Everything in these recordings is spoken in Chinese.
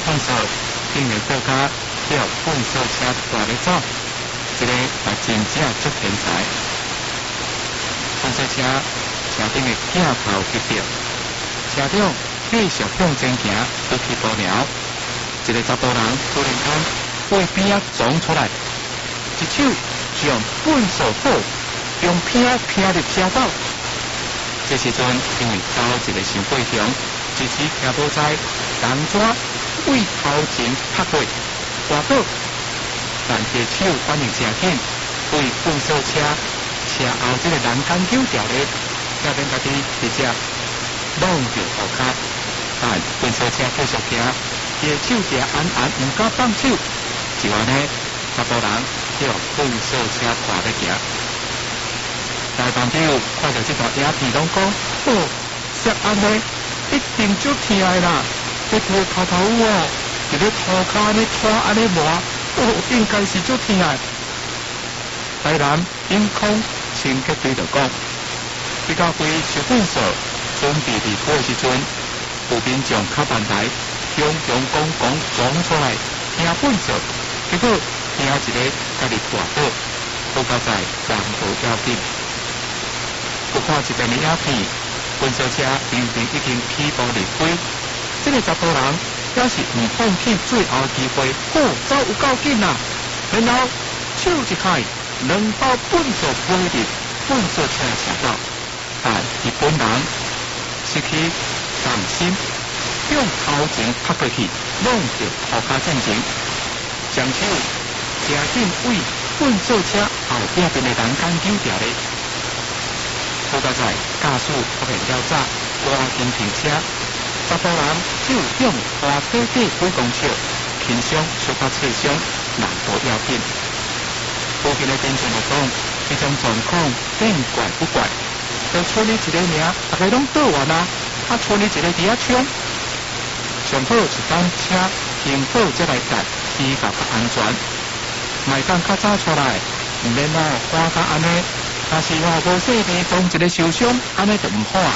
粪扫，竟然国家叫粪扫车带咧走，这个也真正足天才。粪扫车车顶的镜头翕到，车长继续向前行，不去多聊。一个查甫人突然间背边啊撞出来，一手将粪扫布用片片的车走。这时阵因为走一个伤过重，一时听无知，人怎为头前拍过滑倒，但这手反应正紧，为粪扫车车后这个栏杆救掉咧，才免家己直接弄着后脚。但粪扫车继续行，伊的手也安安唔敢放手，就安尼，查甫人叫粪扫车带咧行。大朋友看到这段影片，拢讲：哦，说安尼一定足痛的啦！这拖头头哦，伫咧涂骹安尼拖安尼磨，哦，应该是足痛的。台南因空清洁队就讲，比较规收粪扫准备离开的时阵，有民众卡办台，雄雄公公撞出来听粪扫，结果听一个家己滑倒，好佳在人无要紧。我看一遍的影片，粪扫车明明已经起步离开，这个查甫人也是唔放弃最后机会，走有够紧啦！然后手一开，两包粪扫飞入粪扫车车道，但伊本人失去重心，向头前拍过去，弄着后脚进前，双手正紧为粪扫车后边边的栏杆救掉咧。好佳在驾驶发现了早，赶紧停车。查甫人就向花体底几公尺，轻伤小到刺伤，人无要紧。附近的民众就讲，这种状况变怪不怪？就剩你一个名，大家拢倒完啊，剩你一个伫遐冲。上好是等车停好再来等，依法安全。卖当较早出来，唔免赶甲安尼。但是无细病撞一个受伤，安尼就唔好啊。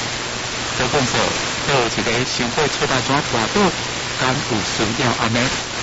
做粪扫，倒一个伤过出来怎滑倒，敢有需要安尼？